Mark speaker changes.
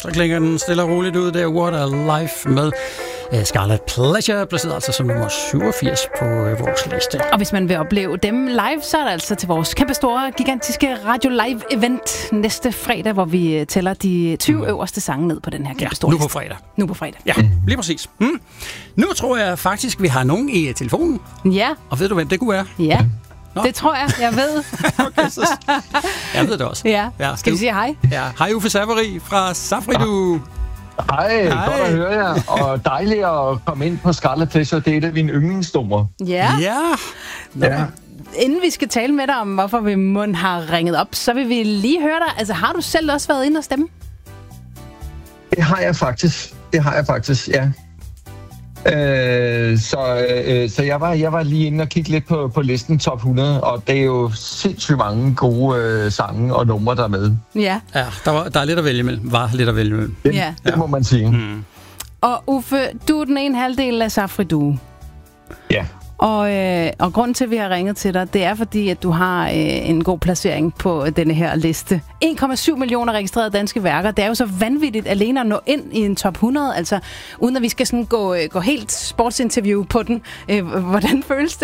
Speaker 1: Så klinger den stille og roligt ud der. What a Life med Scarlet Pleasure, placeret altså som nummer 87 på vores liste.
Speaker 2: Og hvis man vil opleve dem live, så er det altså til vores kæmpestore, gigantiske Radio Live event næste fredag, hvor vi tæller de 20 øverste sange ned på den her kæmpestore
Speaker 1: liste.
Speaker 2: Nu på fredag.
Speaker 1: Ja, lige præcis. Nu tror jeg faktisk, vi har nogen i telefonen.
Speaker 2: Ja.
Speaker 1: Og ved du, hvem det kunne være?
Speaker 2: Ja. Nå. Det tror jeg ved.
Speaker 1: Okay, så jeg ved det også.
Speaker 2: Ja. Skal vi sige hej?
Speaker 1: Ja. Hej Uffe Savary fra Safridu.
Speaker 3: Hej, godt at høre jer. Og dejligt at komme ind på Scarlet Pleasure. Det er et af mine yndlingsnumre.
Speaker 2: Ja. Inden vi skal tale med dig om, hvorfor vi har ringet op, så vil vi lige høre dig. Altså, har du selv også været inde og stemme?
Speaker 3: Det har jeg faktisk, ja. Så jeg var lige inde og kigge lidt på listen top 100, og det er jo sindssygt mange gode sange og numre, der er med.
Speaker 2: Ja.
Speaker 1: Ja, der er lidt at vælge imellem.
Speaker 3: Det må man sige.
Speaker 2: Og Uffe, du er den ene halvdel af Safridu.
Speaker 3: Ja.
Speaker 2: Og grunden til, at vi har ringet til dig, det er fordi, at du har en god placering på denne her liste. 1,7 millioner registrerede danske værker. Det er jo så vanvittigt alene at nå ind i en top 100, altså uden at vi skal sådan gå helt sportsinterview på den. Hvordan føles det?